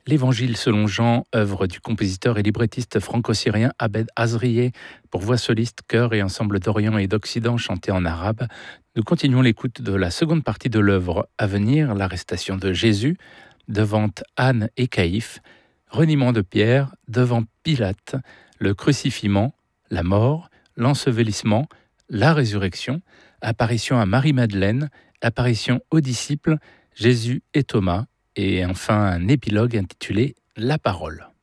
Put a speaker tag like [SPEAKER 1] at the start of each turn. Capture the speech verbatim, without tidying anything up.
[SPEAKER 1] L'Évangile selon Jean, œuvre du compositeur et librettiste franco-syrien Abed Azrieh pour voix soliste, chœur et ensemble d'Orient et d'Occident chanté en arabe. Nous continuons l'écoute de la seconde partie de l'œuvre à venir, l'arrestation de Jésus, devant Anne et Caïphe, reniement de Pierre, devant Pilate, le crucifiement, la mort, l'ensevelissement, la résurrection, apparition à Marie-Madeleine, apparition aux disciples, Jésus et Thomas, et enfin un épilogue intitulé La parole.